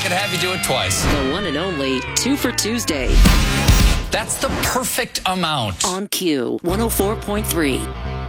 could have you do it twice. The one and only 2 for Tuesday That's the perfect amount. on Q 104.3.